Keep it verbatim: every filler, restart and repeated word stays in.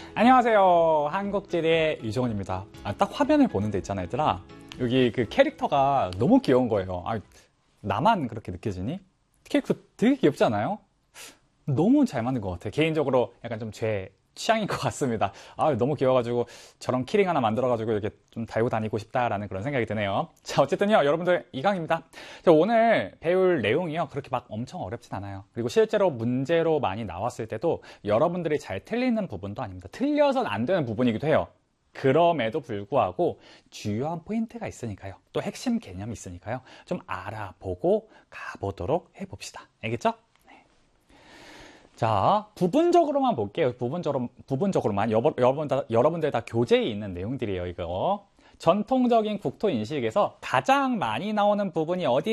안녕하세요. 한국지리의 유정원입니다. 아, 딱 화면을 보는 데 있잖아, 얘들아. 여기 그 캐릭터가 너무 귀여운 거예요. 아, 나만 그렇게 느껴지니? 캐릭터 되게 귀엽지 않아요? 너무 잘 만든 것 같아. 개인적으로 약간 좀 제 취향인 것 같습니다. 아, 너무 귀여워가지고 저런 키링 하나 만들어가지고 이렇게 좀 달고 다니고 싶다라는 그런 생각이 드네요. 자, 어쨌든요, 여러분들 이강입니다. 자, 오늘 배울 내용이요, 그렇게 막 엄청 어렵진 않아요. 그리고 실제로 문제로 많이 나왔을 때도 여러분들이 잘 틀리는 부분도 아닙니다. 틀려서는 안 되는 부분이기도 해요. 그럼에도 불구하고 주요한 포인트가 있으니까요. 또 핵심 개념이 있으니까요. 좀 알아보고 가보도록 해봅시다. 알겠죠? 자, 부분적으로만 볼게요. 부분적으로, 부분적으로만. 여러, 여러분 다, 여러분들 다 교재에 있는 내용들이에요, 이거. 전통적인 국토 인식에서 가장 많이 나오는 부분이 어디